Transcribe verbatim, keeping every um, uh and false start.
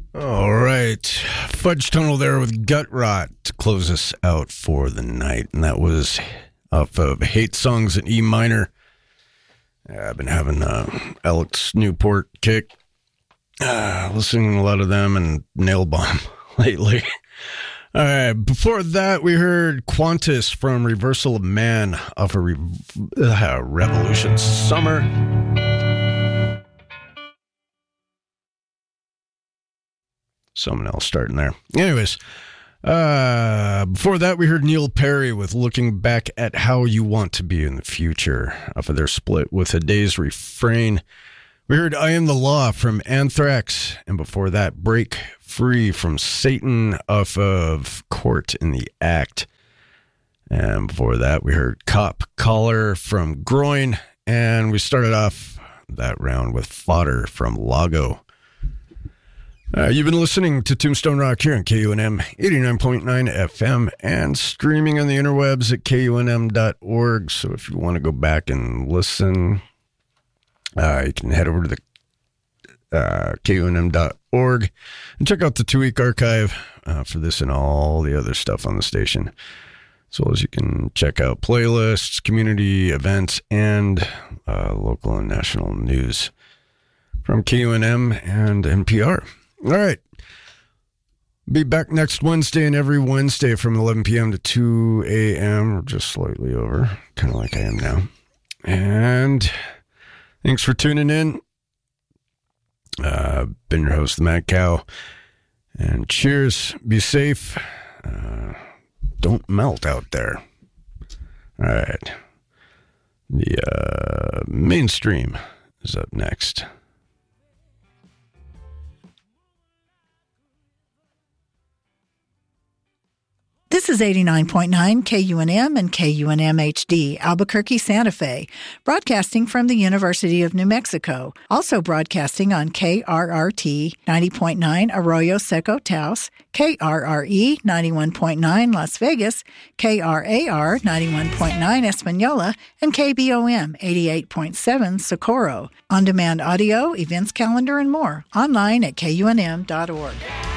All right. Fudge Tunnel there with Gut Rot to close us out for the night. And that was off of Hate Songs in E minor. Yeah, I've been having uh, Alex Newport kick. Uh, listening to a lot of them and Nail Bomb lately. All right. Before that, we heard Qantas from Reversal of Man off of Re- uh, Revolution Summer. Someone else starting there. Anyways, uh, before that, we heard Neil Perry with Looking Back at How You Want to Be in the Future off of their split with A Day's Refrain. We heard I Am the Law from Anthrax. And before that, Break Free from Satan off of Court in the Act. And before that, we heard Cop Collar from Groin. And we started off that round with Fodder from Lago. Uh, you've been listening to Tombstone Rock here on K U N M eighty-nine point nine F M and streaming on the interwebs at K U N M dot org. So if you want to go back and listen, uh, you can head over to the uh, K U N M dot org and check out the two-week archive uh, for this and all the other stuff on the station. As well as you can check out playlists, community events, and uh, local and national news from K U N M and N P R. All right. Be back next Wednesday and every Wednesday from eleven p.m. to two a.m. or just slightly over, kind of like I am now. And thanks for tuning in. Uh, been your host, the Mad Cow. And cheers. Be safe. Uh, don't melt out there. All right. The uh, Mainstream is up next. This is eighty-nine point nine K U N M and K U N M H D, Albuquerque, Santa Fe, broadcasting from the University of New Mexico. Also broadcasting on K R R T ninety point nine Arroyo Seco, Taos, K R R E ninety-one point nine Las Vegas, K R A R ninety-one point nine Espanola, and K B O M eighty-eight point seven Socorro. On-demand audio, events calendar, and more. Online at K U N M dot org.